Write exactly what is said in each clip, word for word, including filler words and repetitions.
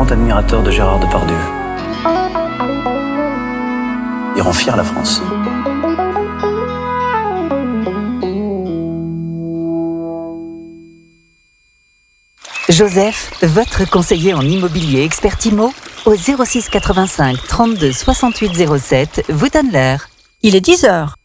grand admirateur de Gérard Depardieu. Il rend fier la France. Joseph, votre conseiller en immobilier expert IMO, au zéro six quatre-vingt-cinq trente-deux soixante-huit zéro sept, vous donne l'heure. Il est dix heures.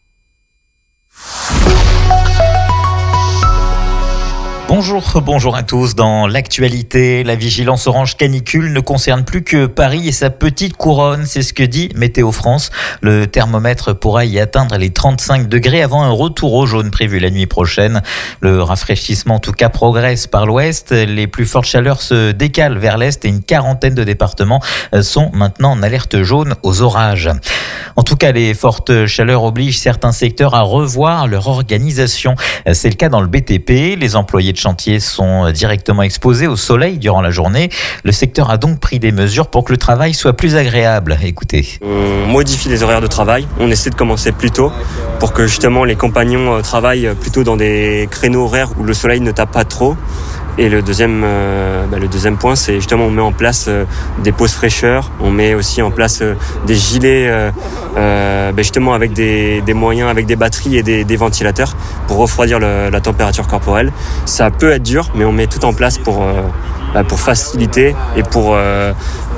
Bonjour, bonjour à tous. Dans l'actualité, la vigilance orange canicule ne concerne plus que Paris et sa petite couronne. C'est ce que dit Météo France. Le thermomètre pourra y atteindre les trente-cinq degrés avant un retour au jaune prévu la nuit prochaine. Le rafraîchissement, en tout cas, progresse par l'ouest. Les plus fortes chaleurs se décalent vers l'est et une quarantaine de départements sont maintenant en alerte jaune aux orages. En tout cas, les fortes chaleurs obligent certains secteurs à revoir leur organisation. C'est le cas dans le B T P. Les employés de chantiers sont directement exposés au soleil durant la journée. Le secteur a donc pris des mesures pour que le travail soit plus agréable. Écoutez. On modifie les horaires de travail. On essaie de commencer plus tôt pour que justement les compagnons travaillent plutôt dans des créneaux horaires où le soleil ne tape pas trop. Et le deuxième, euh, bah le deuxième point, c'est justement on met en place euh, des pauses fraîcheur, on met aussi en place euh, des gilets euh, euh, bah justement avec des, des moyens, avec des batteries et des, des ventilateurs pour refroidir le, la température corporelle. Ça peut être dur, mais on met tout en place pour, euh, bah pour faciliter et pour euh,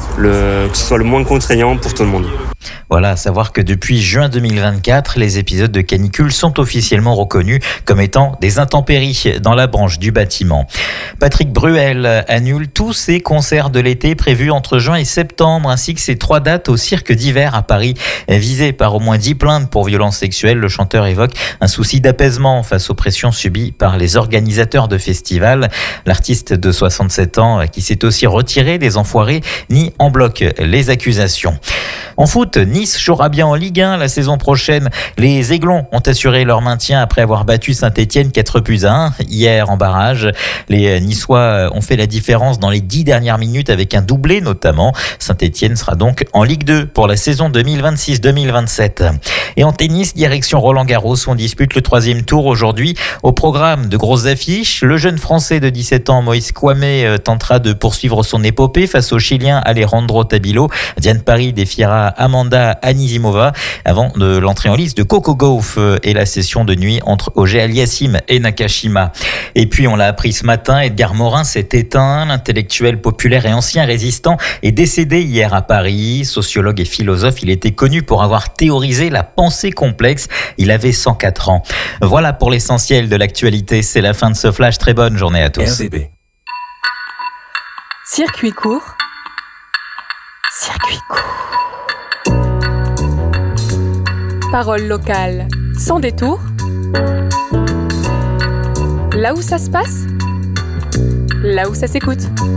le, que ce soit le moins contraignant pour tout le monde. Voilà, à savoir que depuis juin deux mille vingt-quatre, les épisodes de canicule sont officiellement reconnus comme étant des intempéries dans la branche du bâtiment. Patrick Bruel annule tous ses concerts de l'été prévus entre juin et septembre, ainsi que ses trois dates au cirque d'hiver à Paris. Visé par au moins dix plaintes pour violences sexuelles, le chanteur évoque un souci d'apaisement face aux pressions subies par les organisateurs de festivals. L'artiste de soixante-sept ans, qui s'est aussi retiré des Enfoirés, nie en bloc les accusations. En foot, Nice jouera bien en Ligue un la saison prochaine. Les Aiglons ont assuré leur maintien après avoir battu Saint-Etienne quatre buts à un hier en barrage. Les Niçois ont fait la différence dans les dix dernières minutes avec un doublé notamment. Saint-Etienne sera donc en Ligue deux pour la saison deux mille vingt-six deux mille vingt-sept. Et en tennis, direction Roland-Garros, on dispute le troisième tour aujourd'hui. Au programme de grosses affiches, le jeune Français de dix-sept ans, Moïse Kouamé, tentera de poursuivre son épopée face au Chilien Alejandro Tabilo. Diane Paris défiera Amanda Anisimova avant de l'entrée en lice de Coco Gauff et la session de nuit entre Auger-Aliassime et Nakashima. Et puis on l'a appris ce matin, Edgar Morin s'est éteint. L'intellectuel populaire et ancien résistant est décédé hier à Paris. Sociologue et philosophe, il était connu pour avoir théorisé la pensée complexe. Il avait cent quatre ans. Voilà pour l'essentiel de l'actualité. C'est la fin de ce flash. Très bonne journée à tous. R D B. Circuit court. Circuit court. Parole locale, sans détour. Là où ça se passe, là où ça s'écoute.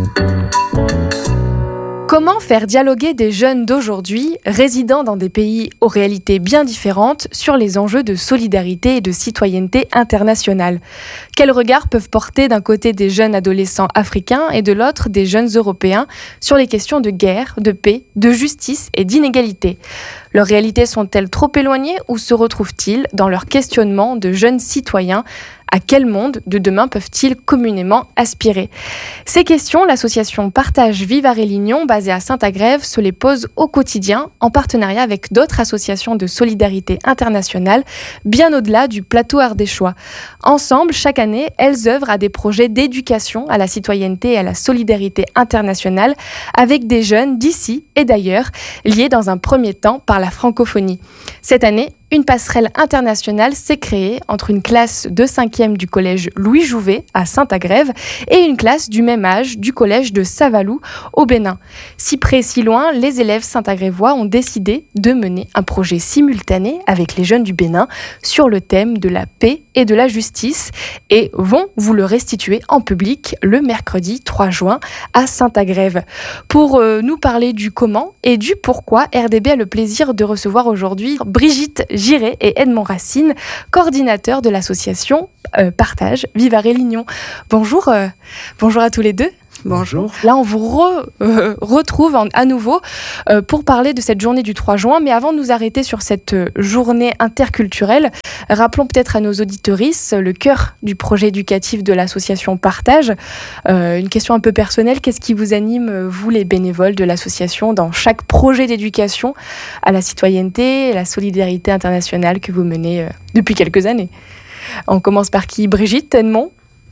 Comment faire dialoguer des jeunes d'aujourd'hui, résidant dans des pays aux réalités bien différentes, sur les enjeux de solidarité et de citoyenneté internationale ? Quels regards peuvent porter d'un côté des jeunes adolescents africains et de l'autre des jeunes européens sur les questions de guerre, de paix, de justice et d'inégalité ? Leurs réalités sont-elles trop éloignées ou se retrouvent-ils dans leur questionnement de jeunes citoyens ? À quel monde de demain peuvent-ils communément aspirer ? Ces questions, l'association Partage Vivare Lignon, basée à Saint-Agrève, se les pose au quotidien en partenariat avec d'autres associations de solidarité internationale, bien au-delà du plateau ardéchois. Ensemble, chaque année, elles œuvrent à des projets d'éducation à la citoyenneté et à la solidarité internationale avec des jeunes d'ici et d'ailleurs, liés dans un premier temps par la francophonie. Cette année, une passerelle internationale s'est créée entre une classe de cinquième du collège Louis Jouvet à Saint-Agrève et une classe du même âge du collège de Savalou au Bénin. Si près, si loin, les élèves saint-agrévois ont décidé de mener un projet simultané avec les jeunes du Bénin sur le thème de la paix et de la justice et vont vous le restituer en public le mercredi trois juin à Saint-Agrève. Pour euh, nous parler du comment et du pourquoi, R D B a le plaisir de recevoir aujourd'hui Brigitte Giré et Edmond Racine, coordinateurs de l'association euh, Partage Vivare Lignon. Bonjour, euh, bonjour à tous les deux. Bonjour. Là, on vous re, euh, retrouve en, à nouveau euh, pour parler de cette journée du trois juin. Mais avant de nous arrêter sur cette journée interculturelle, rappelons peut-être à nos auditorices le cœur du projet éducatif de l'association Partage. Euh, une question un peu personnelle, qu'est-ce qui vous anime, vous les bénévoles de l'association, dans chaque projet d'éducation à la citoyenneté et la solidarité internationale que vous menez euh, depuis quelques années? On commence par qui? Brigitte, Edmond?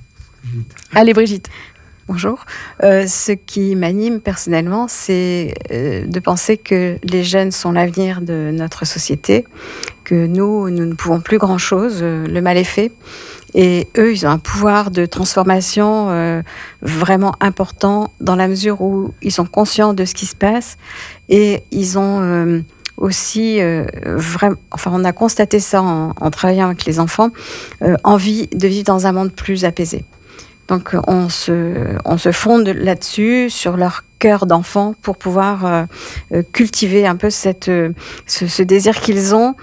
Allez, Brigitte. Bonjour. Euh, ce qui m'anime personnellement, c'est euh, de penser que les jeunes sont l'avenir de notre société, que nous, nous ne pouvons plus grand-chose, euh, le mal est fait. Et eux, ils ont un pouvoir de transformation euh, vraiment important dans la mesure où ils sont conscients de ce qui se passe et ils ont euh, aussi, euh, vraiment, enfin, on a constaté ça en, en travaillant avec les enfants, euh, envie de vivre dans un monde plus apaisé. Donc, on se, on se fonde là-dessus, sur leur cœur d'enfant, pour pouvoir euh, cultiver un peu cette, ce, ce désir qu'ils ont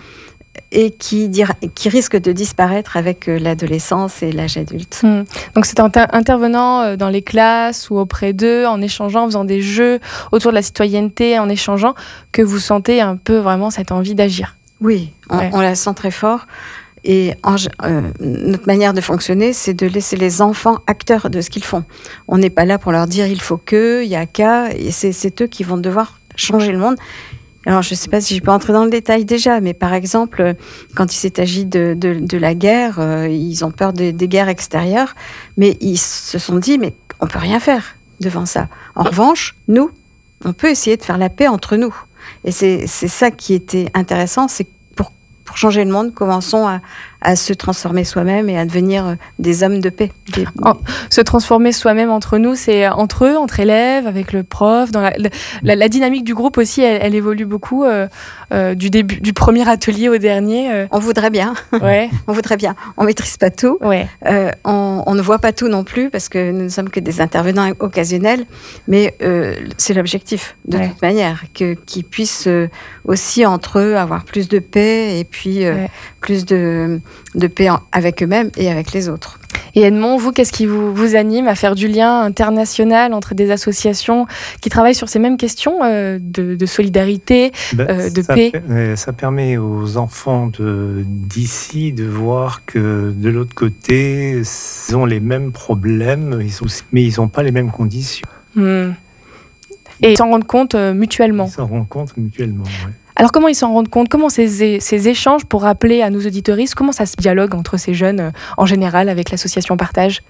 et qui, dira, qui risque de disparaître avec l'adolescence et l'âge adulte. Mmh. Donc, c'est en inter- intervenant dans les classes ou auprès d'eux, en échangeant, en faisant des jeux autour de la citoyenneté, en échangeant, que vous sentez un peu vraiment cette envie d'agir. Oui, on, ouais. on la sent très fort. Et en, euh, notre manière de fonctionner, c'est de laisser les enfants acteurs de ce qu'ils font. On n'est pas là pour leur dire il faut que, il y a qu'à, et c'est, c'est eux qui vont devoir changer le monde. Alors, je ne sais pas si je peux entrer dans le détail déjà, mais par exemple, quand il s'est agi de, de, de la guerre, euh, ils ont peur de, des guerres extérieures, mais ils se sont dit, mais on ne peut rien faire devant ça. En revanche, nous, on peut essayer de faire la paix entre nous. Et c'est, c'est ça qui était intéressant, c'est pour changer le monde, commençons à, à se transformer soi-même et à devenir des hommes de paix. Des... En, se transformer soi-même entre nous, c'est entre eux, entre élèves, avec le prof. Dans la, la, la dynamique du groupe aussi, elle, elle évolue beaucoup euh, euh, du début, du premier atelier au dernier. Euh. On voudrait bien. Ouais. On voudrait bien. On maîtrise pas tout. Ouais. Euh, on, on ne voit pas tout non plus parce que nous ne sommes que des intervenants occasionnels, mais euh, c'est l'objectif de ouais. toute manière, que, qu'ils puissent euh, aussi entre eux avoir plus de paix et puis euh, ouais. plus de de paix avec eux-mêmes et avec les autres. Et Edmond, vous, qu'est-ce qui vous, vous anime à faire du lien international entre des associations qui travaillent sur ces mêmes questions euh, de, de solidarité, ben, euh, de ça paix per- Ça permet aux enfants de, d'ici de voir que de l'autre côté, ils ont les mêmes problèmes, ils ont, mais ils n'ont pas les mêmes conditions. Mmh. Et ils s'en rendent compte euh, mutuellement. Ils s'en rendent compte mutuellement, oui. Alors, comment ils s'en rendent compte? Comment ces, ces échanges, pour rappeler à nos auditeuristes, comment ça se dialogue entre ces jeunes, euh, en général, avec l'association Partage?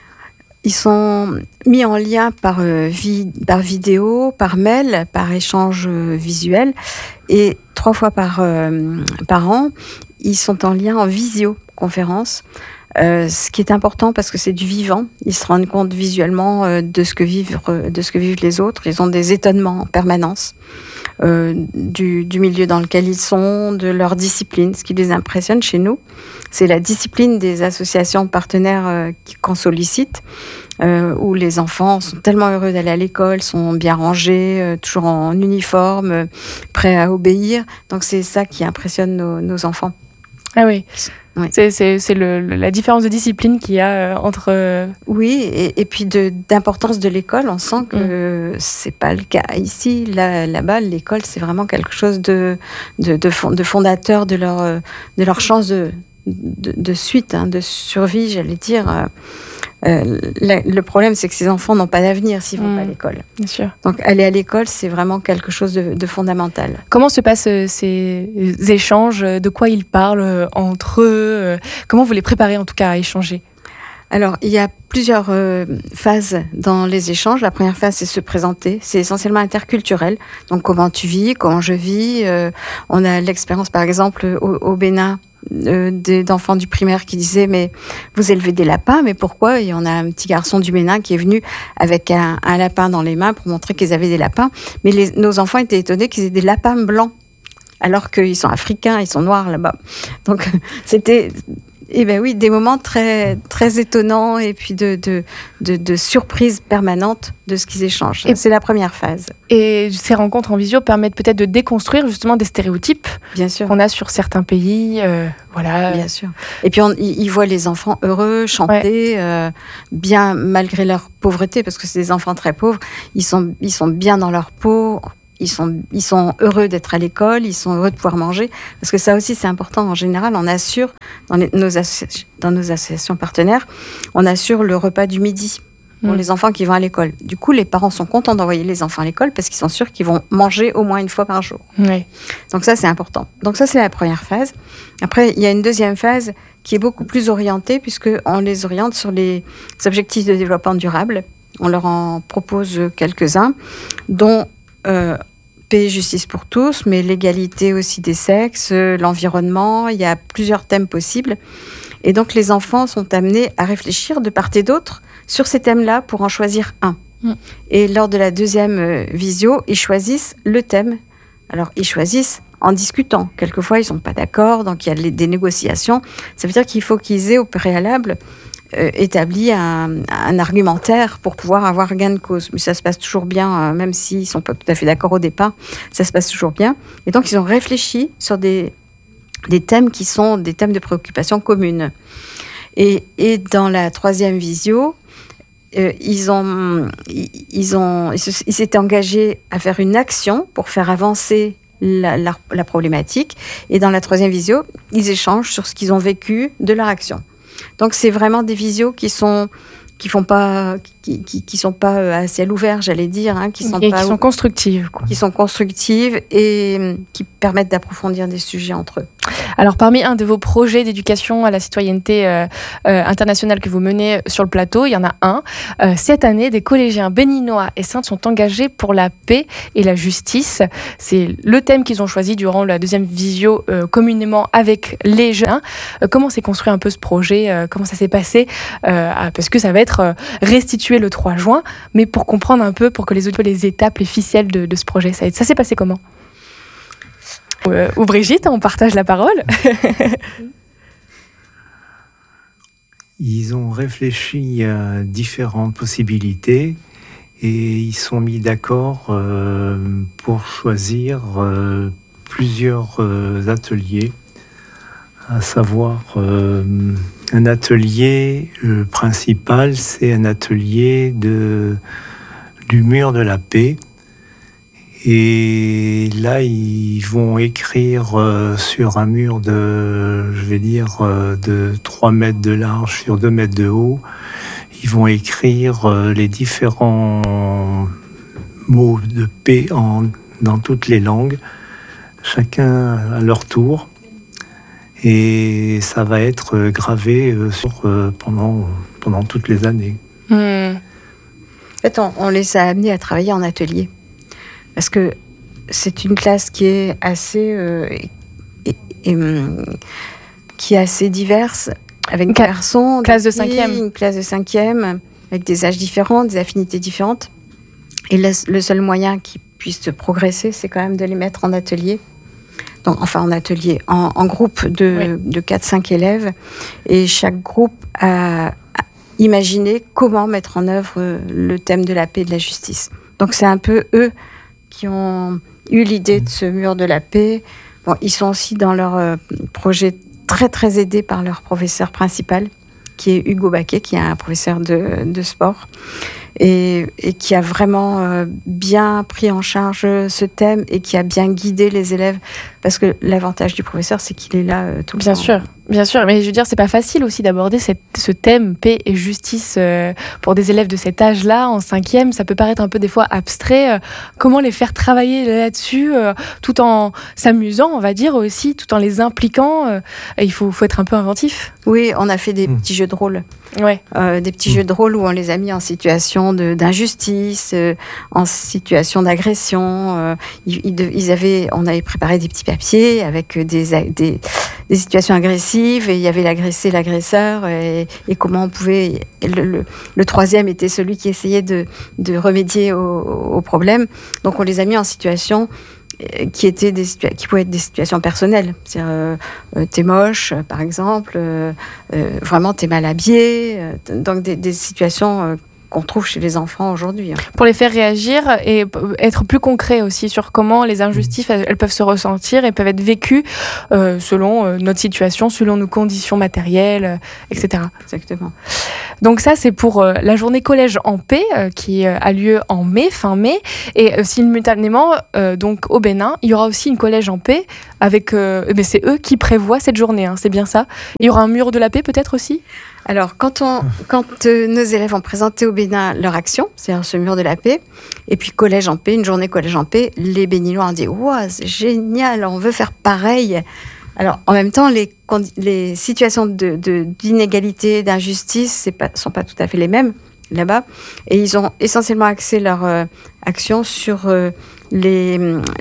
Ils sont mis en lien par, euh, vi- par vidéo, par mail, par échange euh, visuel. Et trois fois par, euh, par an, ils sont en lien en visioconférence. Euh, ce qui est important parce que c'est du vivant. Ils se rendent compte visuellement euh, de ce que vivent, euh, de ce que vivent les autres. Ils ont des étonnements en permanence euh, du, du milieu dans lequel ils sont, de leur discipline. Ce qui les impressionne chez nous, c'est la discipline des associations partenaires euh, qu'on sollicite, euh, où les enfants sont tellement heureux d'aller à l'école, sont bien rangés, euh, toujours en uniforme, euh, prêts à obéir. Donc c'est ça qui impressionne nos, nos enfants. Ah oui. Oui. C'est, c'est, c'est le, la différence de discipline qu'il y a euh, entre... Euh... Oui, et, et puis de, d'importance de l'école, on sent que mmh. c'est pas le cas ici. Là, là-bas, l'école, c'est vraiment quelque chose de, de, de, fond, de fondateur de leur, de leur chance de, de, de suite, hein, de survie, j'allais dire. Euh, la, le problème, c'est que ces enfants n'ont pas d'avenir s'ils ne vont mmh. pas à l'école. Bien sûr. Donc, aller à l'école, c'est vraiment quelque chose de, de fondamental. Comment se passent euh, ces échanges? De quoi ils parlent euh, entre eux? euh, Comment vous les préparez, en tout cas, à échanger? Alors, il y a plusieurs euh, phases dans les échanges. La première phase, c'est se présenter. C'est essentiellement interculturel. Donc, comment tu vis, comment je vis. Euh, on a l'expérience, par exemple, au, au Bénin, Euh, d'enfants du primaire qui disaient mais vous élevez des lapins, mais pourquoi? Et on a un petit garçon du Bénin qui est venu avec un, un lapin dans les mains pour montrer qu'ils avaient des lapins, mais les, nos enfants étaient étonnés qu'ils aient des lapins blancs alors qu'ils sont africains, ils sont noirs là-bas. Donc c'était Eh bien oui, des moments très, très étonnants et puis de, de, de, de surprise permanente de ce qu'ils échangent. Et c'est la première phase. Et ces rencontres en visio permettent peut-être de déconstruire justement des stéréotypes Bien sûr. qu'on a sur certains pays. Euh, voilà. Bien sûr. Et puis on, ils voient les enfants heureux, chanter, ouais. euh, bien malgré leur pauvreté, parce que c'est des enfants très pauvres, ils sont, ils sont bien dans leur peau. Ils sont, ils sont heureux d'être à l'école, ils sont heureux de pouvoir manger. Parce que ça aussi, c'est important. En général, on assure, dans, les, nos, associ- dans nos associations partenaires, on assure le repas du midi pour mmh. les enfants qui vont à l'école. Du coup, les parents sont contents d'envoyer les enfants à l'école parce qu'ils sont sûrs qu'ils vont manger au moins une fois par jour. Oui. Donc ça, c'est important. Donc ça, c'est la première phase. Après, il y a une deuxième phase qui est beaucoup plus orientée puisqu'on les oriente sur les objectifs de développement durable. On leur en propose quelques-uns, dont... Euh, paix et justice pour tous, mais l'égalité aussi des sexes, l'environnement, il y a plusieurs thèmes possibles. Et donc les enfants sont amenés à réfléchir de part et d'autre sur ces thèmes-là pour en choisir un. Mmh. Et lors de la deuxième visio, ils choisissent le thème. Alors ils choisissent en discutant. Quelquefois, ils ne sont pas d'accord, donc il y a des négociations. Ça veut dire qu'il faut qu'ils aient au préalable Euh, établi un, un argumentaire pour pouvoir avoir gain de cause. Mais ça se passe toujours bien, euh, même s'ils ne sont pas tout à fait d'accord au départ, ça se passe toujours bien. Et donc, ils ont réfléchi sur des, des thèmes qui sont des thèmes de préoccupation communes. Et, et dans la troisième visio, euh, ils, ont, ils, ont, ils, se, ils s'étaient engagés à faire une action pour faire avancer la, la, la problématique. Et dans la troisième visio, ils échangent sur ce qu'ils ont vécu de leur action. Donc, c'est vraiment des visios qui sont qui font pas qui, qui, qui sont pas à ciel ouvert, j'allais dire, hein, qui sont et pas qui sont constructives, quoi. qui sont constructives et qui permettent d'approfondir des sujets entre eux. Alors, parmi un de vos projets d'éducation à la citoyenneté euh, euh, internationale que vous menez sur le plateau, il y en a un. Euh, cette année, des collégiens béninois et saintes sont engagés pour la paix et la justice. C'est le thème qu'ils ont choisi durant la deuxième visio euh, communément avec les jeunes. Euh, comment s'est construit un peu ce projet euh, Comment ça s'est passé euh, Parce que ça va être euh, restitué le trois juin, mais pour comprendre un peu, pour que les autres les étapes, les ficelles de, de ce projet, ça, ça s'est passé comment ? Euh, ou Brigitte, on partage la parole. Ils ont réfléchi à différentes possibilités et ils sont mis d'accord euh, pour choisir euh, plusieurs euh, ateliers, à savoir euh, un atelier euh, principal, c'est un atelier de, du mur de la paix. Et là, ils vont écrire euh, sur un mur de, je vais dire, euh, de trois mètres de large sur deux mètres de haut. Ils vont écrire euh, les différents mots de paix en, dans toutes les langues, chacun à leur tour. Et ça va être gravé euh, sur, euh, pendant, pendant toutes les années. Mmh. En fait, on, on les a amenés à travailler en atelier. Parce que c'est une classe qui est assez, euh, et, et, qui est assez diverse, avec des garçons, classe de filles, cinquième, une classe de cinquième, avec des âges différents, des affinités différentes. Et le, le seul moyen qu'ils puissent progresser, c'est quand même de les mettre en atelier. Donc, enfin, en atelier, en, en groupe de, oui. de quatre cinq élèves. Et chaque groupe a, a imaginé comment mettre en œuvre le thème de la paix et de la justice. Donc, c'est un peu eux qui ont eu l'idée de ce mur de la paix. Bon, ils sont aussi dans leur euh, projet très, très aidés par leur professeur principal, qui est Hugo Baquet, qui est un professeur de, de sport, et, et qui a vraiment euh, bien pris en charge ce thème et qui a bien guidé les élèves. Parce que l'avantage du professeur, c'est qu'il est là euh, tout le bien temps. Bien sûr. Bien sûr, mais je veux dire, c'est pas facile aussi d'aborder cette, ce thème paix et justice euh, pour des élèves de cet âge-là, en cinquième. Ça peut paraître un peu des fois abstrait. Euh, comment les faire travailler là-dessus, euh, tout en s'amusant, on va dire aussi, tout en les impliquant. Euh, il faut, faut être un peu inventif. Oui, on a fait des mmh. petits jeux de rôle. Ouais. Euh, des petits mmh. jeux de rôle où on les a mis en situation de, d'injustice, euh, en situation d'agression. Euh, ils, ils avaient, on avait préparé des petits papiers avec des, des, des situations agressives. Et il y avait l'agressé, l'agresseur, et, et comment on pouvait... Le, le, le troisième était celui qui essayait de, de remédier au, au problème. Donc on les a mis en situation qui étaient des situa- qui pouvaient être des situations personnelles. C'est-à-dire, euh, euh, t'es moche, par exemple, euh, euh, vraiment t'es mal habillé, euh, donc des, des situations euh, qu'on trouve chez les enfants aujourd'hui. Pour les faire réagir et être plus concret aussi sur comment les injustices, elles, elles peuvent se ressentir et peuvent être vécues euh, selon euh, notre situation, selon nos conditions matérielles, euh, et cetera. Exactement. Donc ça, c'est pour euh, la journée collège en paix euh, qui euh, a lieu en mai, fin mai. Et euh, simultanément, euh, donc au Bénin, il y aura aussi une collège en paix avec... Euh, mais c'est eux qui prévoient cette journée, hein, c'est bien ça. Il y aura un mur de la paix peut-être aussi ? Alors, quand, on, quand euh, nos élèves ont présenté au Bénin leur action, c'est-à-dire ce mur de la paix, et puis collège en paix, une journée collège en paix, les Béninois ont dit « Wow, c'est génial, on veut faire pareil !» Alors, en même temps, les, les situations de, de, d'inégalité, d'injustice ne sont pas tout à fait les mêmes là-bas. Et ils ont essentiellement axé leur euh, action sur euh, les,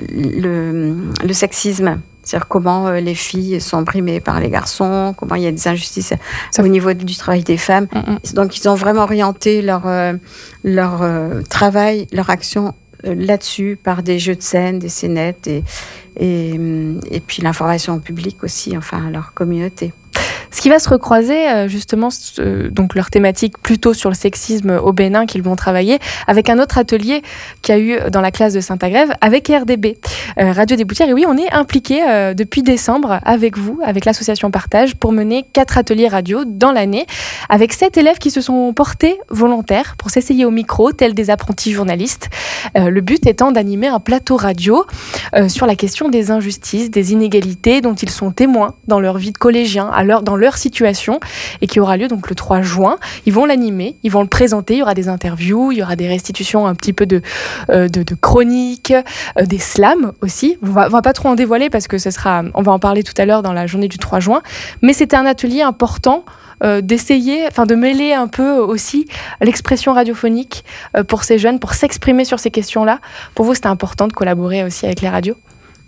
le, le sexisme. C'est-à-dire comment euh, les filles sont opprimées par les garçons, comment il y a des injustices Ça au niveau du travail des femmes. Mm-hmm. Donc, ils ont vraiment orienté leur, euh, leur euh, travail, leur action euh, là-dessus par des jeux de scène, des scénettes et, et, et puis l'information au public aussi, enfin, à leur communauté. Ce qui va se recroiser, justement, euh, donc leur thématique plutôt sur le sexisme au Bénin qu'ils vont travailler, avec un autre atelier qu'il y a eu dans la classe de Saint-Agrève avec R D B, euh, Radio des Boutières. Et oui, on est impliqué euh, depuis décembre avec vous, avec l'association Partage, pour mener quatre ateliers radio dans l'année, avec sept élèves qui se sont portés volontaires pour s'essayer au micro, tels des apprentis journalistes. Euh, le but étant d'animer un plateau radio euh, sur la question des injustices, des inégalités dont ils sont témoins dans leur vie de collégien, à leur, dans leur leur situation et qui aura lieu donc le trois juin. Ils vont l'animer, ils vont le présenter, il y aura des interviews, il y aura des restitutions, un petit peu de, euh, de, de chroniques, euh, des slams aussi. On va, on va pas trop en dévoiler parce que ce sera, on va en parler tout à l'heure dans la journée du trois juin, mais c'était un atelier important euh, d'essayer, enfin de mêler un peu aussi l'expression radiophonique euh, pour ces jeunes, pour s'exprimer sur ces questions-là. Pour vous, c'était important de collaborer aussi avec les radios ?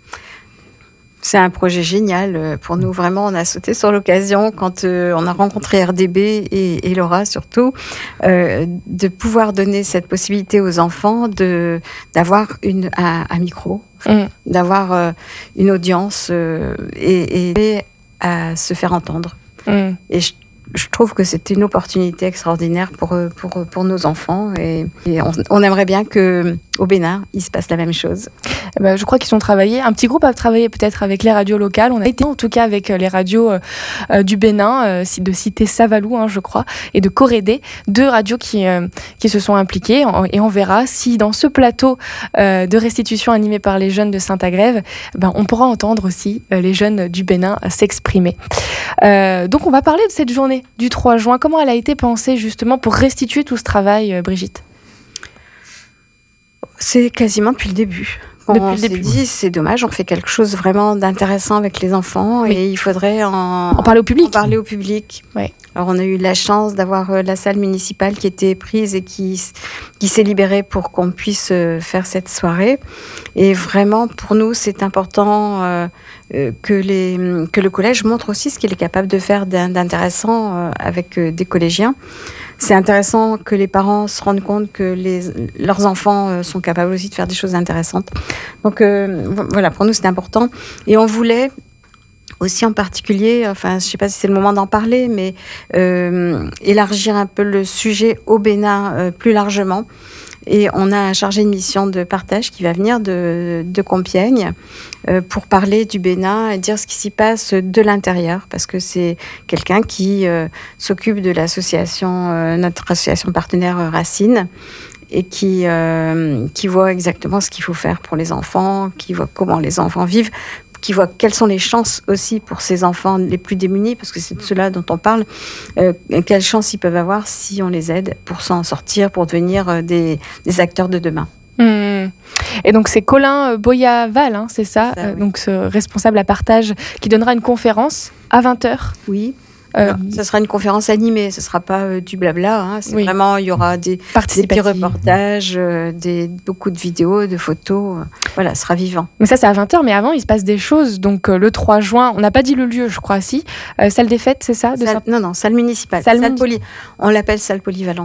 C'est un projet génial pour nous. Vraiment, on a sauté sur l'occasion quand euh, on a rencontré R D B et, et Laura surtout, euh, de pouvoir donner cette possibilité aux enfants de, d'avoir une, un, un micro, mmh. d'avoir euh, une audience euh, et, et à se faire entendre. Mmh. Et je, je trouve que c'était une opportunité extraordinaire pour, pour, pour nos enfants et, et on, on aimerait bien qu'au Bénin, il se passe la même chose. Eh ben, je crois qu'ils ont travaillé, un petit groupe a travaillé peut-être avec les radios locales. On a été en tout cas avec les radios euh, du Bénin, euh, de cité Savalou, hein, je crois, et de Corédé, deux radios qui, euh, qui se sont impliquées. Et on verra si dans ce plateau euh, de restitution animé par les jeunes de Saint-Agrève, ben, on pourra entendre aussi euh, les jeunes du Bénin s'exprimer. Euh, donc on va parler de cette journée du trois juin. Comment elle a été pensée justement pour restituer tout ce travail, euh, Brigitte ? C'est quasiment depuis le début. On depuis s'est début. dit, c'est dommage, on fait quelque chose vraiment d'intéressant avec les enfants oui. et il faudrait en, en parler au public. En parler au public. Oui. Alors, on a eu la chance d'avoir la salle municipale qui était prise et qui, qui s'est libérée pour qu'on puisse faire cette soirée. Et vraiment, pour nous, c'est important euh, que, les, que le collège montre aussi ce qu'il est capable de faire d'intéressant euh, avec des collégiens. C'est intéressant que les parents se rendent compte que les, leurs enfants sont capables aussi de faire des choses intéressantes. Donc euh, voilà, pour nous c'est important. Et on voulait aussi en particulier, enfin je ne sais pas si c'est le moment d'en parler, mais euh, élargir un peu le sujet au Bénin euh, plus largement. Et on a un chargé de mission de Partage qui va venir de, de Compiègne euh, pour parler du Bénin et dire ce qui s'y passe de l'intérieur, parce que c'est quelqu'un qui euh, s'occupe de l'association, euh, notre association partenaire euh, Racine, et qui, euh, qui voit exactement ce qu'il faut faire pour les enfants, qui voit comment les enfants vivent, qui voit quelles sont les chances aussi pour ces enfants les plus démunis, parce que c'est de cela dont on parle, euh, quelles chances ils peuvent avoir si on les aide pour s'en sortir, pour devenir euh, des, des acteurs de demain. Mmh. Et donc c'est Colin Boyaval, hein, c'est ça, ça euh, oui. donc ce responsable à Partage, qui donnera une conférence à vingt heures. Oui. Euh, ce sera une conférence animée, ce ne sera pas euh, du blabla. Hein. C'est oui. vraiment, il y aura des, des petits reportages, euh, des, beaucoup de vidéos, de photos. Euh, voilà, ce sera vivant. Mais ça, c'est à vingt heures, mais avant, il se passe des choses. Donc, euh, le trois juin, on n'a pas dit le lieu, je crois, si. Euh, salle des fêtes, c'est ça de salle, Non, non, salle municipale. Salle salle poly, on l'appelle salle polyvalente.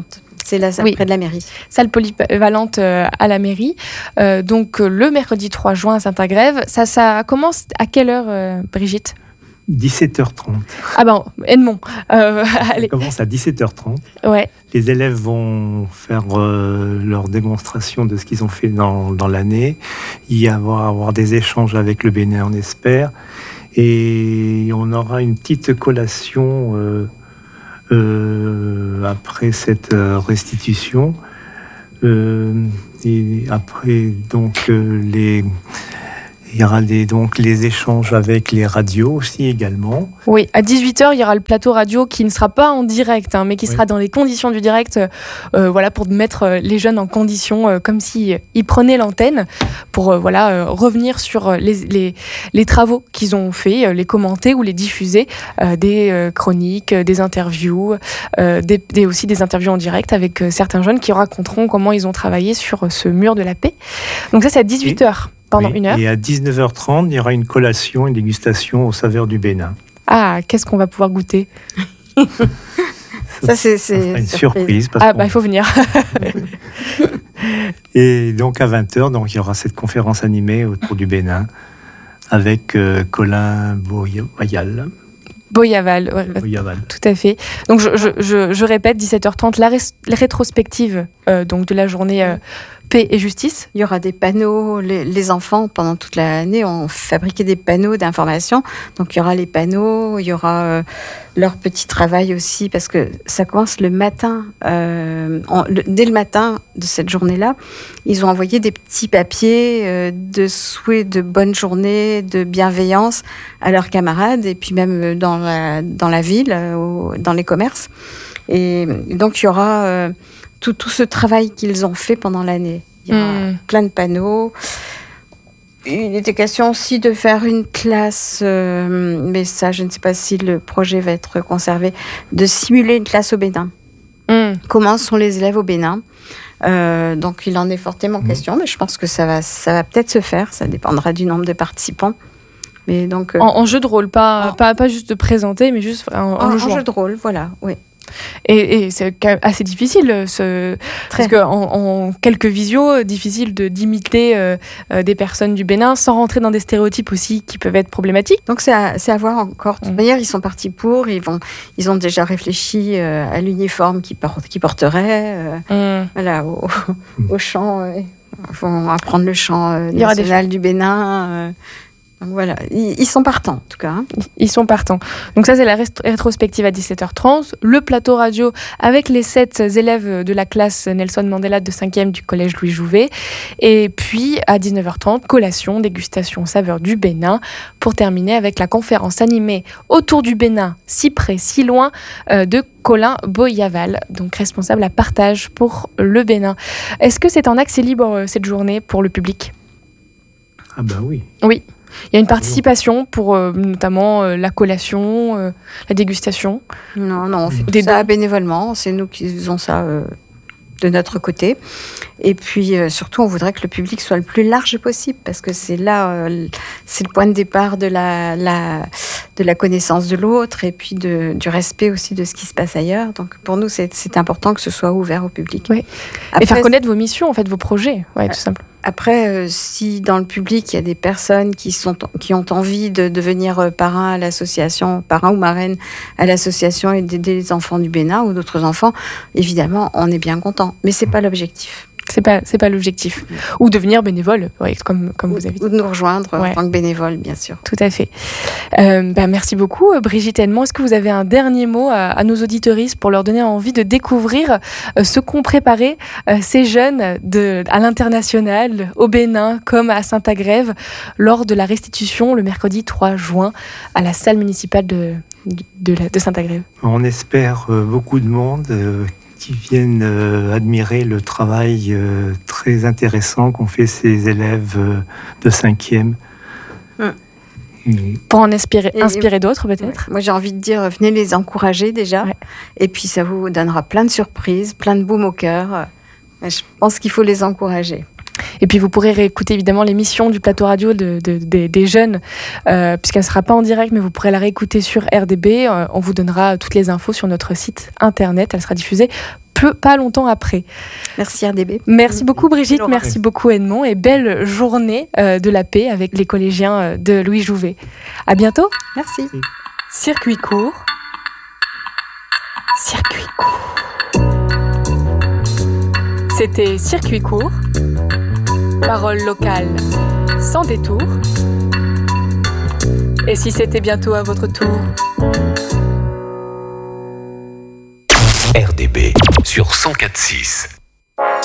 c'est la salle Oui. près de la mairie. Salle polyvalente euh, à la mairie. Euh, donc euh, le mercredi trois juin à Saint-Agrève. Ça, ça commence à quelle heure, euh, Brigitte ? dix-sept heures trente. Ah ben, Edmond. Euh, Ça allez, commence à dix-sept heures trente. ouais. Les élèves vont faire euh, leur démonstration de ce qu'ils ont fait dans, dans l'année. Il y avoir, avoir des échanges avec le Bénin, on espère. Et on aura une petite collation euh, euh, après cette euh, restitution. Euh, et après, donc, euh, les... Il y aura les, donc les échanges avec les radios aussi également. Oui, à dix-huit heures, il y aura le plateau radio qui ne sera pas en direct, hein, mais qui Oui. sera dans les conditions du direct, euh, voilà, pour mettre les jeunes en condition, euh, comme s'ils ils prenaient l'antenne, pour euh, voilà, euh, revenir sur les, les, les travaux qu'ils ont faits, euh, les commenter ou les diffuser, euh, des euh, chroniques, des interviews, euh, des, des, aussi des interviews en direct avec euh, certains jeunes qui raconteront comment ils ont travaillé sur ce mur de la paix. Donc ça, c'est à dix-huit heures. Pendant Oui. une heure. Et à dix-neuf heures trente, il y aura une collation, une dégustation aux saveurs du Bénin. Ah, qu'est-ce qu'on va pouvoir goûter ? Ça, c'est, Ça c'est sera une surprise. Parce Ah, qu'on- bah, il faut venir. Et donc à vingt heures, donc, il y aura cette conférence animée autour du Bénin avec euh, Colin Boyaval. Boyaval, ouais, Boyaval. tout à fait. Donc, je, je, je, je répète, dix-sept heures trente, la, res- la rétrospective euh, donc de la journée euh, Paix et Justice. Il y aura des panneaux. Les, les enfants, pendant toute l'année, ont fabriqué des panneaux d'information. Donc, il y aura les panneaux, il y aura euh, leur petit travail aussi, parce que ça commence le matin. Euh, en- le- dès le matin de cette journée-là, ils ont envoyé des petits papiers euh, de souhaits de bonne journée, de bienveillance à leurs camarades, et puis même dans la, dans la ville, euh, au- dans les commerces. Et donc, il y aura... euh, Tout, tout ce travail qu'ils ont fait pendant l'année. Il y aura Mm. plein de panneaux. Il était question aussi de faire une classe, euh, mais ça, je ne sais pas si le projet va être conservé, de simuler une classe au Bénin. Mm. Comment sont les élèves au Bénin ? Euh, donc, il en est fortement Mm. question, mais je pense que ça va, ça va peut-être se faire. Ça dépendra du nombre de participants. Mais donc, euh, En, en jeu de rôle, pas, En- pas, pas juste de présenter, mais juste en, en en, le en jouant. jeu de rôle, voilà, oui. Et, et c'est quand même assez difficile, ce, Très. parce qu'en en quelques visios, difficile de, d'imiter euh, euh, des personnes du Bénin sans rentrer dans des stéréotypes aussi qui peuvent être problématiques. Donc c'est à, c'est à voir encore. De toute Mm. manière, ils sont partis pour. Ils vont, ils ont déjà réfléchi euh, à l'uniforme qu'ils, portent, qu'ils porteraient. euh, Mm. voilà, au, au chant. euh, ils vont apprendre le chant euh, Il y aura des national du Bénin. euh, donc voilà, ils, ils sont partants en tout cas. hein. Ils sont partants. Donc ça, c'est la rest- rétrospective à dix-sept heures trente. Le plateau radio avec les sept élèves de la classe Nelson Mandela de cinquième du collège Louis Jouvet. Et puis, à dix-neuf heures trente, collation, dégustation, saveur du Bénin. Pour terminer avec la conférence animée autour du Bénin, si près, si loin, euh, de Colin Boyaval, donc responsable à partage pour le Bénin. Est-ce que c'est en accès libre euh, cette journée pour le public ? Ah bah oui. Oui. Il y a une participation pour euh, notamment euh, la collation, euh, la dégustation. Non, non, on fait Des tout ça dons. bénévolement. C'est nous qui faisons ça euh, de notre côté. Et puis euh, surtout, on voudrait que le public soit le plus large possible parce que c'est là, euh, c'est le point de départ de la, la, de la connaissance de l'autre et puis de, du respect aussi de ce qui se passe ailleurs. Donc pour nous, c'est, c'est important que ce soit ouvert au public. Oui. Après, Et faire connaître vos missions, en fait, vos projets. Ouais, tout simple. Après, euh, si dans le public, il y a des personnes qui, sont, qui ont envie de devenir euh, parrain à l'association, parrain ou marraine à l'association et d'aider les enfants du Bénin ou d'autres enfants, évidemment, on est bien content. Mais c'est pas l'objectif. C'est pas, c'est pas l'objectif. Ou devenir bénévole, ouais, comme, comme Ou, vous avez dit. ou de nous rejoindre Ouais. en tant que bénévole, bien sûr. Tout à fait. Euh, bah, merci beaucoup, euh, Brigitte Edmond. Est-ce que vous avez un dernier mot à, à nos auditeuristes pour leur donner envie de découvrir euh, ce qu'ont préparé euh, ces jeunes de, à l'international, au Bénin, comme à Saint-Agrève, lors de la restitution le mercredi trois juin à la salle municipale de, de, de, la- de Saint-Agrève? On espère euh, beaucoup de monde euh, qui viennent euh, admirer le travail euh, très intéressant qu'ont fait ces élèves euh, de cinquième. Hum. Et Pour en inspirer, Et- inspirer d'autres, peut-être. Moi, j'ai envie de dire, venez les encourager déjà. Ouais. Et puis, ça vous donnera plein de surprises, plein de baume au cœur. Je pense qu'il faut les encourager. Et puis vous pourrez réécouter évidemment l'émission du plateau radio de, de, de, des jeunes, euh, puisqu'elle ne sera pas en direct, mais vous pourrez la réécouter sur R D B. Euh, on vous donnera toutes les infos sur notre site internet. Elle sera diffusée peu, pas longtemps après. Merci R D B. Merci beaucoup Brigitte, merci beaucoup Edmond, et belle journée euh, de la paix avec les collégiens de Louis Jouvet. À bientôt. Merci. Circuit court. Circuit court. C'était Circuit court. Parole locale sans détour. Et si c'était bientôt à votre tour? R D B sur cent quatre virgule six.